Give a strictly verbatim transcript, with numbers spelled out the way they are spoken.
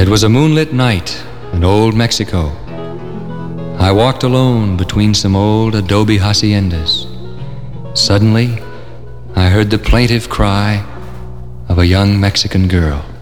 It was a moonlit night in old Mexico. I walked alone between some old adobe haciendas. Suddenly, I heard the plaintive cry of a young Mexican girl.